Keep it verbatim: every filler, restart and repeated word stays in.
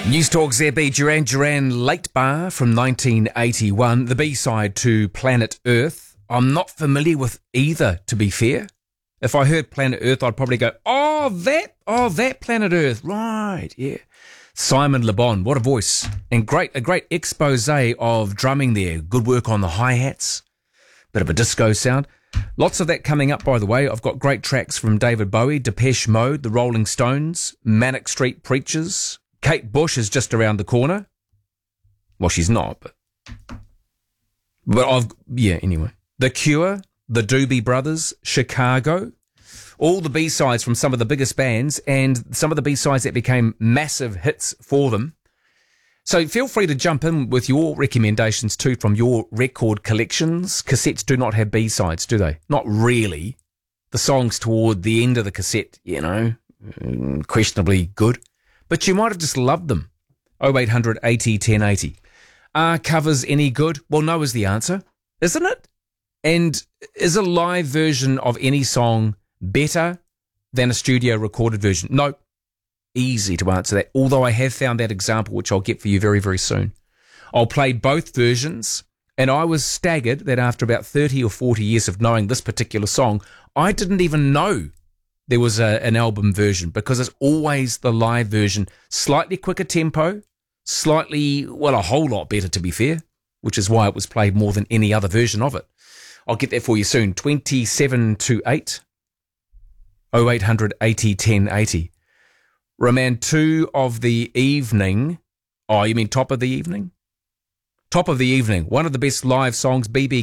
News Talk Z B, Duran Duran, Late Bar from nineteen eighty-one, the B-side to Planet Earth. I'm not familiar with either, to be fair. If I heard Planet Earth, I'd probably go, oh, that, oh, that Planet Earth, right, yeah. Simon Le Bon, what a voice. And great, a great expose of drumming there. Good work on the hi-hats. Bit of a disco sound. Lots of that coming up, by the way. I've got great tracks from David Bowie, Depeche Mode, The Rolling Stones, Manic Street Preachers. Kate Bush is just around the corner. Well, she's not, but... But I've... Yeah, anyway. The Cure, the Doobie Brothers, Chicago. All the B-sides from some of the biggest bands and some of the B-sides that became massive hits for them. So feel free to jump in with your recommendations too from your record collections. Cassettes do not have B-sides, do they? Not really. The songs toward the end of the cassette, you know, questionably good. But you might have just loved them. oh eight hundred eighty ten eighty. Are covers any good? Well, no is the answer, isn't it? And is a live version of any song better than a studio recorded version? No. Easy to answer that, although I have found that example, which I'll get for you very, very soon. I'll play both versions, and I was staggered that after about thirty or forty years of knowing this particular song, I didn't even know there was a, an album version, because it's always the live version. Slightly quicker tempo, slightly, well, a whole lot better to be fair, which is why it was played more than any other version of it. I'll get that for you soon. twenty-seven to eight, oh eight hundred eighty ten eighty. Roman two of the evening. Oh, you mean top of the evening? Top of the evening. One of the best live songs, B B